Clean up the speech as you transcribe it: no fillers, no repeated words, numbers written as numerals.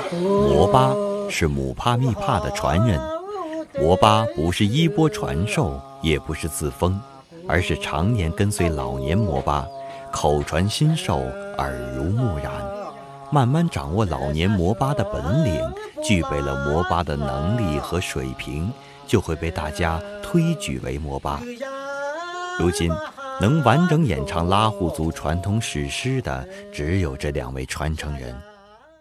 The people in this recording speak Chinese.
摩巴是姆帕密帕的传人。摩巴不是衣钵传授，也不是自封，而是常年跟随老年摩巴，口传心授，耳濡目染，慢慢掌握老年摩巴的本领，具备了摩巴的能力和水平，就会被大家推举为摩巴。如今能完整演唱拉祜族传统史诗的，只有这2位传承人。